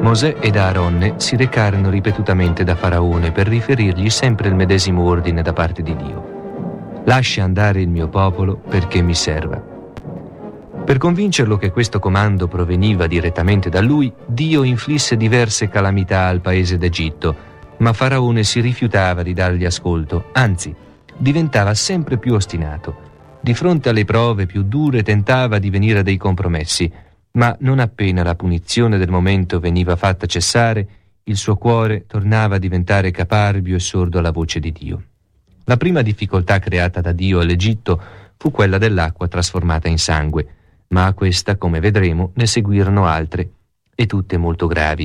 Mosè ed Aaronne si recarono ripetutamente da Faraone per riferirgli sempre il medesimo ordine da parte di Dio: lascia andare il mio popolo perché mi serva. Per convincerlo che questo comando proveniva direttamente da lui, Dio inflisse diverse calamità al paese d'Egitto, ma Faraone si rifiutava di dargli ascolto, anzi, diventava sempre più ostinato. Di fronte alle prove più dure tentava di venire a dei compromessi, ma non appena la punizione del momento veniva fatta cessare, il suo cuore tornava a diventare caparbio e sordo alla voce di Dio. La prima difficoltà creata da Dio all'Egitto fu quella dell'acqua trasformata in sangue, ma a questa, come vedremo, ne seguirono altre, e tutte molto gravi.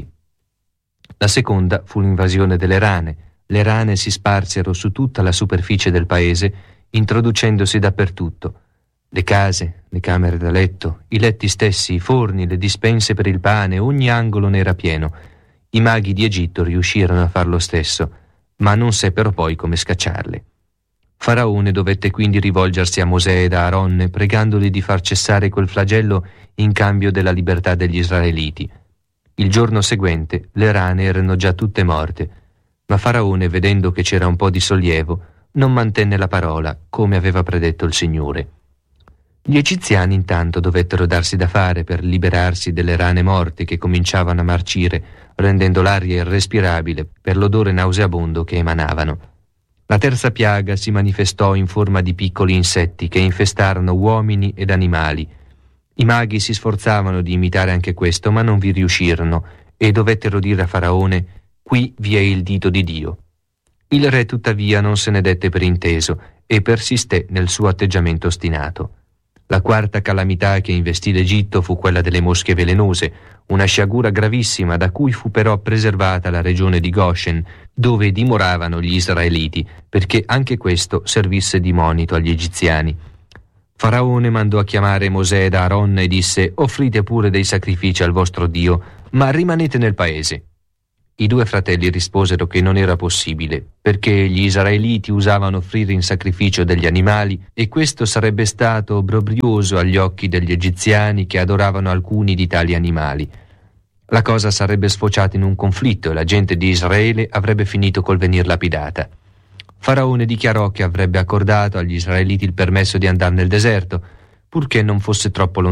La seconda fu l'invasione delle rane. Le rane si sparsero su tutta la superficie del paese, introducendosi dappertutto. Le case, le camere da letto, i letti stessi, i forni, le dispense per il pane, ogni angolo ne era pieno. I maghi di Egitto riuscirono a far lo stesso, ma non seppero poi come scacciarle. Faraone dovette quindi rivolgersi a Mosè ed a Aaronne, pregandoli di far cessare quel flagello in cambio della libertà degli israeliti. Il giorno seguente le rane erano già tutte morte, ma Faraone, vedendo che c'era un po' di sollievo, non mantenne la parola, come aveva predetto il Signore. Gli egiziani intanto dovettero darsi da fare per liberarsi delle rane morte che cominciavano a marcire, rendendo l'aria irrespirabile per l'odore nauseabondo che emanavano. La terza piaga si manifestò in forma di piccoli insetti che infestarono uomini ed animali. I maghi si sforzavano di imitare anche questo, ma non vi riuscirono e dovettero dire a Faraone: «Qui vi è il dito di Dio». Il re tuttavia non se ne dette per inteso e persisté nel suo atteggiamento ostinato. La quarta calamità che investì l'Egitto fu quella delle mosche velenose, una sciagura gravissima da cui fu però preservata la regione di Goshen, dove dimoravano gli israeliti, perché anche questo servisse di monito agli egiziani. Faraone mandò a chiamare Mosè ed Aaronne e disse: «Offrite pure dei sacrifici al vostro Dio, ma rimanete nel paese». I due fratelli risposero che non era possibile, perché gli israeliti usavano offrire in sacrificio degli animali e questo sarebbe stato obbrobrioso agli occhi degli egiziani che adoravano alcuni di tali animali. La cosa sarebbe sfociata in un conflitto e la gente di Israele avrebbe finito col venir lapidata. Faraone dichiarò che avrebbe accordato agli israeliti il permesso di andare nel deserto, purché non fosse troppo lontano